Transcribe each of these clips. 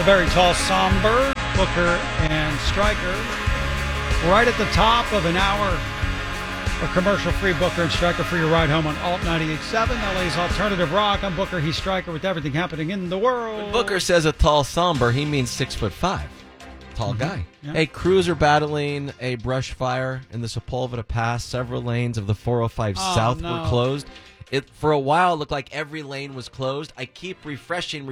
The very tall, somber Booker and Stryker. Right at the top of an hour of commercial-free Booker and Stryker for your ride home on Alt 98.7, LA's alternative rock. I'm Booker, he's Stryker with everything happening in the world. When Booker says a tall, somber, he means 6'5". Tall guy. Yeah. Hey, crews are battling a brush fire in the Sepulveda Pass. Several lanes of the 405 South were closed. For a while, it looked like every lane was closed. I keep refreshing.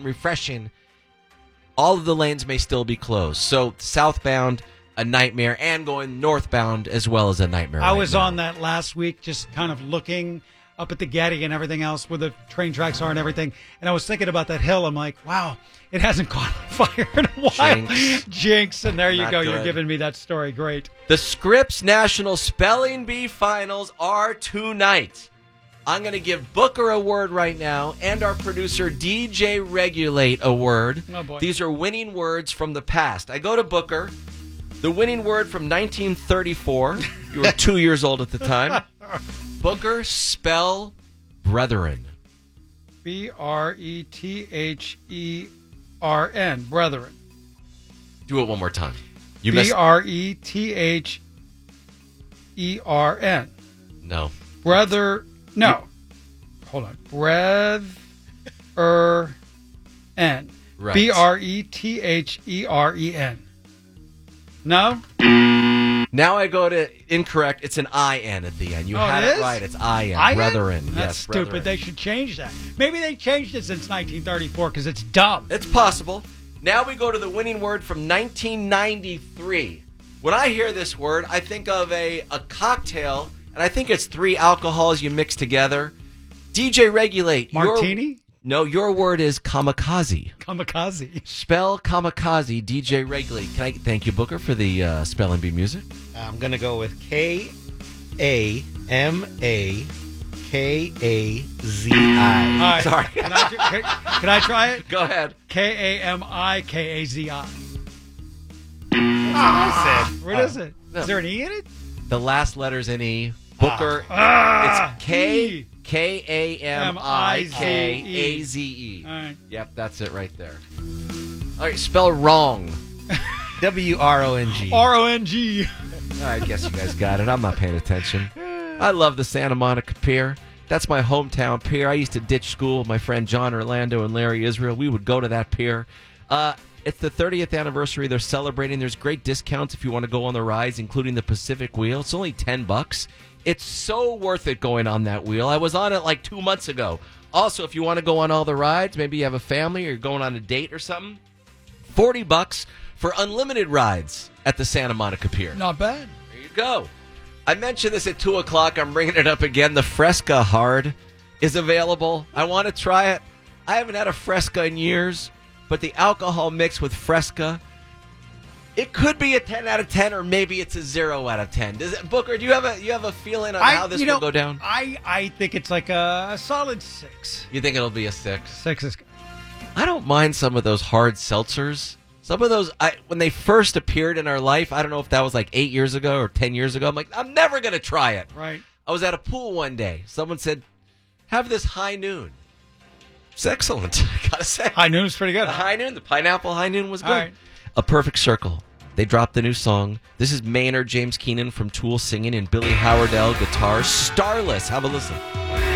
All of the lanes may still be closed. So southbound, a nightmare, and going northbound as well as a nightmare. I was on that last week, just kind of looking up at the Getty and everything else where the train tracks are and everything. And I was thinking about that hill. I'm like, wow, it hasn't caught on fire in a while. Jinx. And there you Not go. good. You're giving me that story. Great. The Scripps National Spelling Bee Finals are tonight. I'm going to give Booker a word right now and our producer DJ Regulate a word. Oh, boy. These are winning words from the past. I go to Booker. The winning word from 1934. You were 2 years old at the time. Booker, spell brethren. B-R-E-T-H-E-R-N. Brethren. Do it one more time. B-R-E-T-H-E-R-N. No. Brother. No. Hold on. Brethren. Right. B-R-E-T-H-E-R-E-N. No? Now I go to incorrect. It's an I-N at the end. You had it right. It's I-N. Brethren. That's Yes, stupid. brethren. They should change that. Maybe they changed it since 1934 because it's dumb. It's possible. Now we go to the winning word from 1993. When I hear this word, I think of a cocktail, and I think it's 3 alcohols you mix together. DJ Regulate. Martini? Your word is kamikaze. Kamikaze. Spell kamikaze, DJ Regulate. Can I thank you, Booker, for the spelling bee music? I'm going to go with K-A-M-A-K-A-Z-I. All right. Sorry. Can I try it? Go ahead. K-A-M-I-K-A-Z-I. I said. What is it? No. Is there an E in it? The last letter's an E. Booker, it's E. K-A-M-I-K-A-Z-E. All right. Yep, that's it right there. All right, spell wrong. W-R-O-N-G. R-O-N-G. I guess you guys got it. I'm not paying attention. I love the Santa Monica Pier. That's my hometown pier. I used to ditch school with my friend John Orlando and Larry Israel. We would go to that pier. It's the 30th anniversary. They're celebrating. There's great discounts if you want to go on the rides, including the Pacific Wheel. It's only $10. It's so worth it going on that wheel. I was on it like 2 months ago. Also, if you want to go on all the rides, maybe you have a family or you're going on a date or something, $40 for unlimited rides at the Santa Monica Pier. Not bad. There you go. I mentioned this at 2 o'clock. I'm bringing it up again. The Fresca Hard is available. I want to try it. I haven't had a Fresca in years, but the alcohol mixed with Fresca, it could be a 10 out of 10, or maybe it's a 0 out of 10. Booker, do you have a feeling on how this will go down? I think it's like a solid 6. You think it'll be a 6? 6 is good. I don't mind some of those hard seltzers. Some of those, when they first appeared in our life, I don't know if that was like 8 years ago or 10 years ago. I'm like, I'm never going to try it. Right. I was at a pool one day. Someone said, have this High Noon. It's excellent, I got to say. High Noon's pretty good. The High Noon, the Pineapple High Noon was good. All right. A Perfect Circle. They dropped the new song. This is Maynard James Keenan from Tool singing and Billy Howardell guitar. Starless. Have a listen.